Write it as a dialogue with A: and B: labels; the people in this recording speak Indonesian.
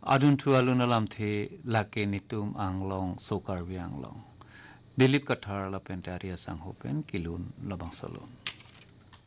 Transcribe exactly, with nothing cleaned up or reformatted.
A: Adun tu alun alam the lake nitum anglong sokar bi anglong. Dilip kathar la pentaria sang hopen kilun labang solon.